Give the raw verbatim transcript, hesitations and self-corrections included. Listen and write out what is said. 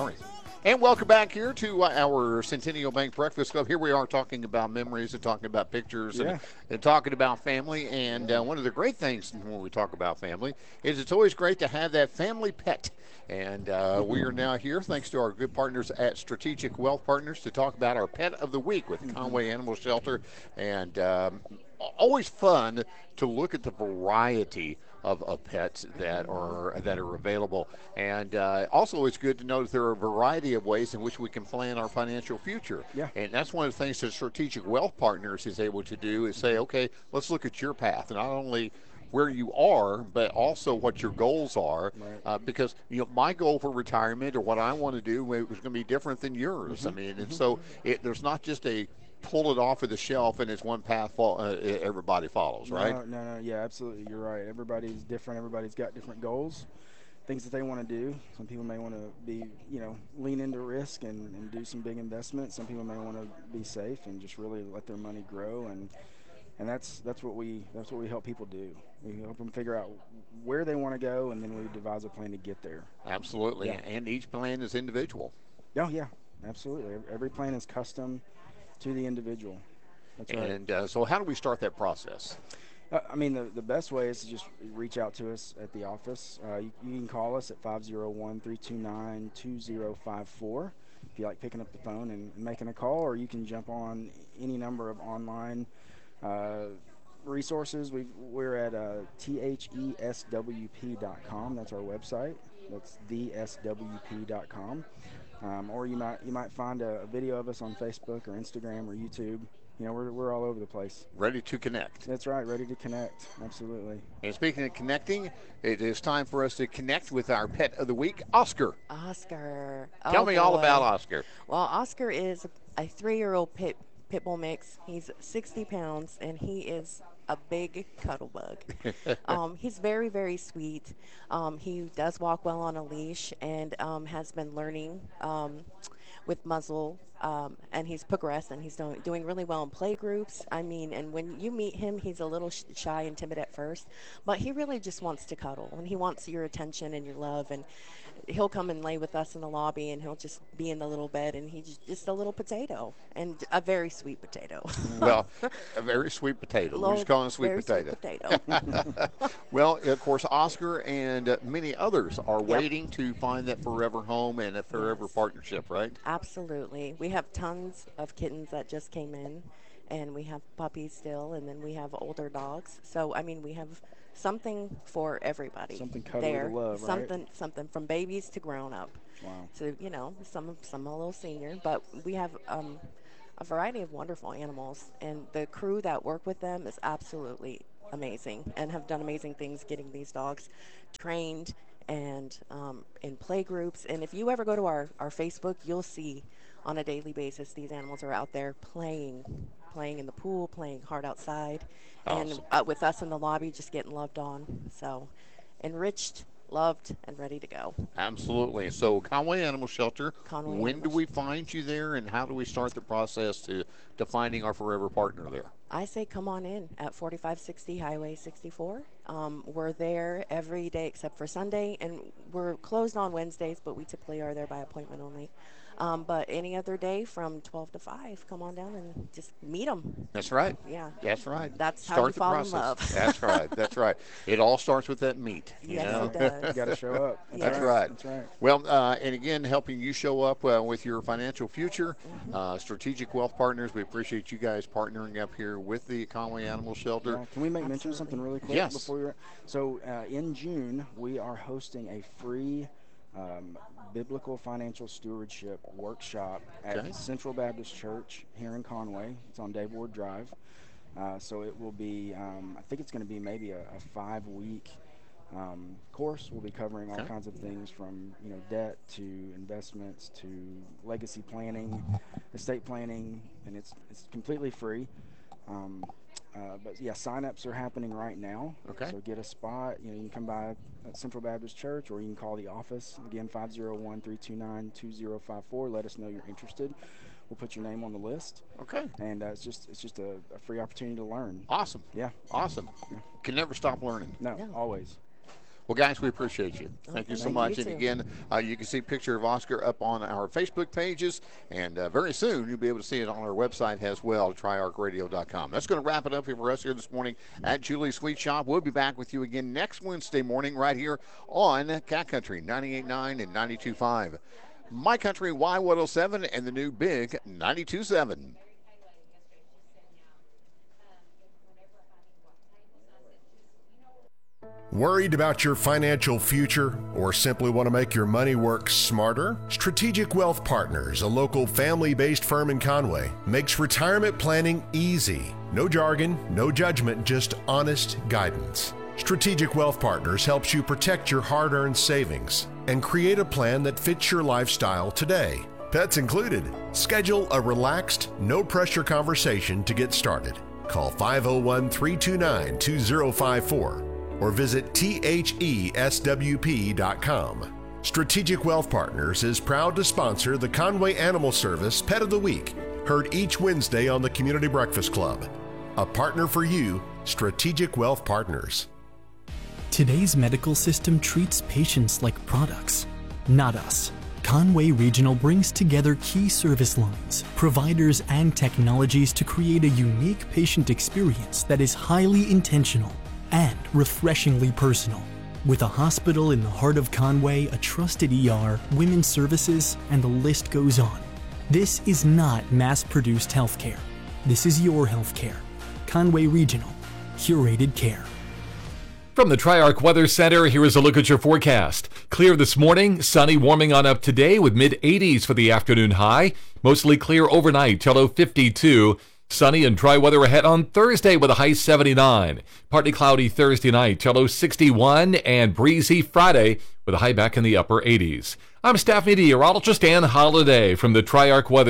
All right. And welcome back here to uh, our Centennial Bank Breakfast Club. Here we are talking about memories and talking about pictures and, Yeah. and talking about family. And uh, one of the great things when we talk about family is it's always great to have that family pet. And uh, we are now here, thanks to our good partners at Strategic Wealth Partners, to talk about our pet of the week with Conway Animal Shelter. And um, always fun to look at the variety of, of pets that are that are available. And uh, also, it's good to know that there are a variety of ways in which we can plan our financial future. Yeah. And that's one of the things that Strategic Wealth Partners is able to do is say, okay, let's look at your path, not only where you are, but also what your goals are. Right. Uh, because you know, my goal for retirement or what I want to do is going to be different than yours. I Mm-hmm. mean, and Mm-hmm. so it, there's not just a pull it off of the shelf and it's one path fall, uh, everybody follows, right? No, no, no. Yeah, absolutely. You're right. Everybody's different. Everybody's got different goals, things that they want to do. Some people may want to be, you know, lean into risk and, and do some big investments. Some people may want to be safe and just really let their money grow. And, and that's that's what we that's what we help people do. We help them figure out where they want to go, and then we devise a plan to get there. Absolutely. Yeah. And each plan is individual. Oh yeah, absolutely. Every plan is custom to the individual. That's right. And uh, so, how do we start that process? Uh, I mean, the, the best way is to just reach out to us at the office. Uh, you, you can call us at five oh one, three two nine, two oh five four if you like picking up the phone and, and making a call, or you can jump on any number of online uh, resources. we we're at uh, T H E S W P dot com. That's our website. That's the S W P dot com. Um, or you might you might find a, a video of us on Facebook or Instagram or YouTube. You know, we're, we're all over the place. Ready to connect. That's right, ready to connect. Absolutely. And speaking of connecting, it is time for us to connect with our pet of the week, Oscar. Oscar. Tell Oh me all about boy. Oscar. Well, Oscar is a three-year-old pit pit bull mix. He's sixty pounds and he is a big cuddle bug. Um, he's very, very sweet. Um, he does walk well on a leash and um, has been learning um, with muzzle. Um, and he's progressed and he's doing, doing really well in play groups. I mean, and when you meet him, he's a little sh- shy and timid at first, but he really just wants to cuddle and he wants your attention and your love. And he'll come and lay with us in the lobby and he'll just be in the little bed and he's just a little potato and a very sweet potato. Well, a very sweet potato. We just Little, call him sweet very sweet potato. potato. Well, of course, Oscar and uh, many others are Yep. waiting to find that forever home and a forever Yes. partnership, right? Absolutely. We have tons of kittens that just came in, and we have puppies still, and then we have older dogs. So, I mean, we have something for everybody Something cuddly to there. love, right? Something, something from babies to grown up. Wow. So, you know, some some a little senior, but we have um, a variety of wonderful animals, and the crew that work with them is absolutely amazing and have done amazing things getting these dogs trained and um, in play groups. And if you ever go to our, our Facebook, you'll see on a daily basis these animals are out there playing, playing in the pool, playing hard outside, and Awesome. uh, with us in the lobby just getting loved on. So enriched, loved, and ready to go. Absolutely. So, Conway Animal Shelter, Conway when do Animals. we find you there and how do we start the process to, to finding our forever partner there? I say come on in at forty-five sixty Highway sixty-four. Um, we're there every day except for Sunday, and we're closed on Wednesdays, but we typically are there by appointment only. Um, but any other day from twelve to five, come on down and just meet them. That's right. Yeah, That's right. that's how you Start the fall in process. love. That's right. That's right. It all starts with that meat. You Yes, know? it does. You got to show up. That's, That's Yes. right. That's right. Well, uh, and again, helping you show up uh, with your financial future, Hmm. uh, Strategic Wealth Partners. We appreciate you guys partnering up here with the Conway Animal Shelter. Yeah. Can we make mention of something Absolutely. really quick Yes. before we? So uh, in June we are hosting a free um, biblical financial stewardship workshop at Okay. Central Baptist Church here in Conway. It's on Dave Ward Drive. Uh, so it will be. Um, I think it's going to be maybe a, a five-week um, course. We'll be covering all Okay. kinds of things from you know debt to investments to legacy planning, estate planning, and it's it's completely free. Um, uh, but yeah, sign-ups are happening right now. Okay. So get a spot. You know, you can come by at Central Baptist Church, or you can call the office again five oh one, three two nine, two oh five four. Let us know you're interested. We'll put your name on the list, Okay. and uh, it's just it's just a, a free opportunity to learn. Awesome. Yeah. Awesome. Yeah. Can never stop learning. No, No. always. Well, guys, we appreciate you. Thank you so Thank much. you and too. again, uh, you can see a picture of Oscar up on our Facebook pages, and uh, very soon you'll be able to see it on our website as well, tri arc radio dot com. That's going to wrap it up here for us here this morning at Julie's Sweet Shop. We'll be back with you again next Wednesday morning right here on Cat Country ninety-eight point nine and ninety-two point five. My Country Y one oh seven and the new Big ninety-two point seven. Worried about your financial future or simply want to make your money work smarter? Strategic Wealth Partners, a local family-based firm in Conway, makes retirement planning easy. No jargon, no judgment, just honest guidance. Strategic Wealth Partners helps you protect your hard-earned savings and create a plan that fits your lifestyle today. Pets included. Schedule a relaxed, no-pressure conversation to get started. Call five oh one, three two nine, two oh five four. or visit T H E S W P dot com. Strategic Wealth Partners is proud to sponsor the Conway Animal Service Pet of the Week, heard each Wednesday on the Community Breakfast Club. A partner for you, Strategic Wealth Partners. Today's medical system treats patients like products, not us. Conway Regional brings together key service lines, providers, and technologies to create a unique patient experience that is highly intentional and refreshingly personal. With a hospital in the heart of Conway, a trusted E R, women's services, and the list goes on. This is not mass-produced healthcare. This is your healthcare. Conway Regional. Curated care. From the Tri-Arc Weather Center, here is a look at your forecast. Clear this morning, sunny, warming on up today with mid eighties for the afternoon high. Mostly clear overnight till low fifty-two. Sunny and dry weather ahead on Thursday with a high seventy-nine. Partly cloudy Thursday night till low sixty-one, and breezy Friday with a high back in the upper eighties. I'm staff meteorologist Ann Holiday from the Tri-Arc Weather